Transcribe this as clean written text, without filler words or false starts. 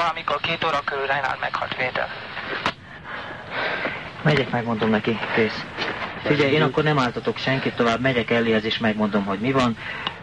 valamikor 2 óra körül Reinhard meghalt Vétel. Megyek, megmondom neki, kész. Figyelj, én akkor nem áltatok senkit tovább, megyek Ellihez és megmondom, hogy mi van.